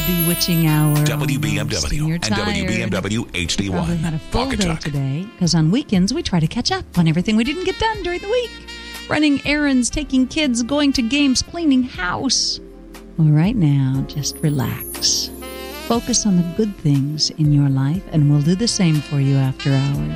bewitching hour. WBMW and WBMW Probably HD1. had a full Pocket day Talk. today, because on weekends we try to catch up on everything we didn't get done during the week. Running errands, taking kids, going to games, cleaning house. Well, right now, just relax. Focus on the good things in your life, and we'll do the same for you after hours.